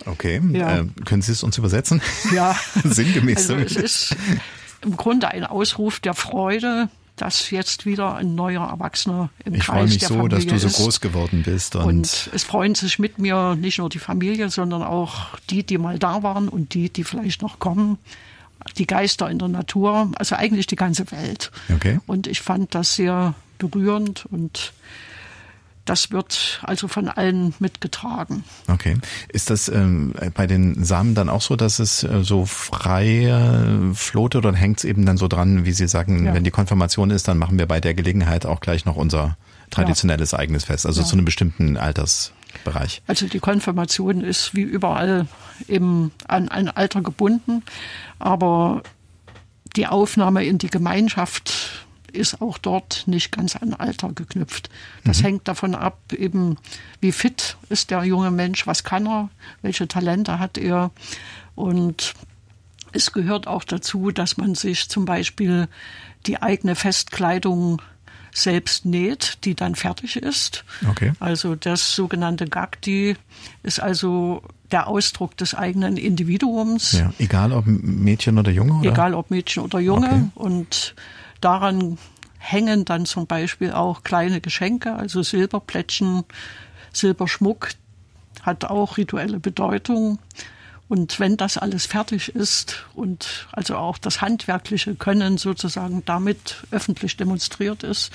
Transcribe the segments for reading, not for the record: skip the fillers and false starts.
Okay, Ja. Können Sie es uns übersetzen? Ja, Sinngemäß. also es ist im Grunde ein Ausruf der Freude, dass jetzt wieder ein neuer Erwachsener im Ich freue Kreis mich der so, Familie dass du so ist. groß geworden bist. Und es freuen sich mit mir nicht nur die Familie, sondern auch die mal da waren und die vielleicht noch kommen. Die Geister in der Natur, also eigentlich die ganze Welt. Okay. Und ich fand das sehr berührend und das wird also von allen mitgetragen. Okay. Ist das bei den Samen dann auch so, dass es so frei floatet oder hängt es eben dann so dran, wie Sie sagen, Ja. wenn die Konfirmation ist, dann machen wir bei der Gelegenheit auch gleich noch unser traditionelles eigenes Fest, also zu einem bestimmten Altersbereich? Also die Konfirmation ist wie überall eben an ein Alter gebunden, aber die Aufnahme in die Gemeinschaft ist auch dort nicht ganz an Alter geknüpft. Das hängt davon ab, eben wie fit ist der junge Mensch, was kann er, welche Talente hat er. Und es gehört auch dazu, dass man sich zum Beispiel die eigene Festkleidung selbst näht, die dann fertig ist. Okay. Also das sogenannte Gagdi ist also der Ausdruck des eigenen Individuums. Ja, egal ob Mädchen oder Junge? Oder? Egal ob Mädchen oder Junge. Okay. Und daran hängen dann zum Beispiel auch kleine Geschenke, also Silberplättchen, Silberschmuck hat auch rituelle Bedeutung. Und wenn das alles fertig ist und also auch das handwerkliche Können sozusagen damit öffentlich demonstriert ist,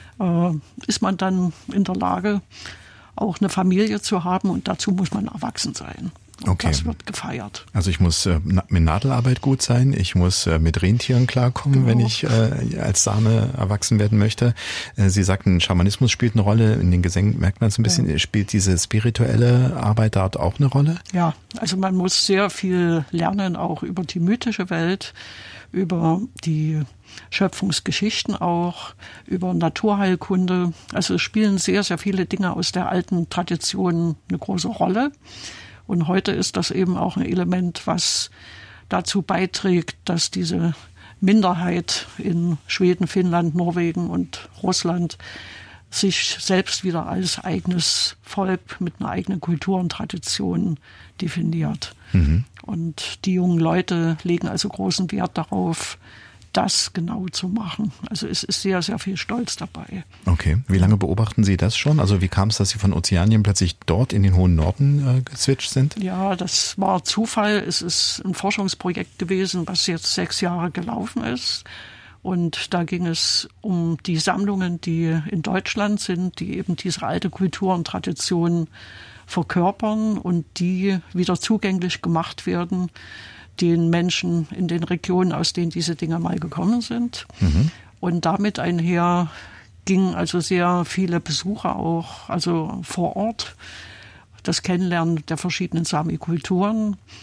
ist man dann in der Lage, auch eine Familie zu haben und dazu muss man erwachsen sein. Und Okay. das wird gefeiert. Also ich muss mit Nadelarbeit gut sein, ich muss mit Rentieren klarkommen, wenn ich als Same erwachsen werden möchte. Sie sagten, Schamanismus spielt eine Rolle, in den Gesängen merkt man es ein bisschen, spielt diese spirituelle Arbeit dort auch eine Rolle? Ja, also man muss sehr viel lernen, auch über die mythische Welt, über die Schöpfungsgeschichten auch, über Naturheilkunde. Also es spielen sehr, sehr viele Dinge aus der alten Tradition eine große Rolle. Und heute ist das eben auch ein Element, was dazu beiträgt, dass diese Minderheit in Schweden, Finnland, Norwegen und Russland sich selbst wieder als eigenes Volk mit einer eigenen Kultur und Tradition definiert. Und die jungen Leute legen also großen Wert darauf, das genau zu machen. Also es ist sehr, sehr viel Stolz dabei. Okay. Wie lange beobachten Sie das schon? Also wie kam es, dass Sie von Ozeanien plötzlich dort in den hohen Norden geswitcht sind? Ja, das war Zufall. Es ist ein Forschungsprojekt gewesen, was jetzt 6 Jahre gelaufen ist. Und da ging es um die Sammlungen, die in Deutschland sind, die eben diese alte Kultur und Tradition verkörpern und die wieder zugänglich gemacht werden den Menschen in den Regionen, aus denen diese Dinge mal gekommen sind. Und damit einher gingen also sehr viele Besucher auch, also vor Ort, das Kennenlernen der verschiedenen Sami-Kulturen.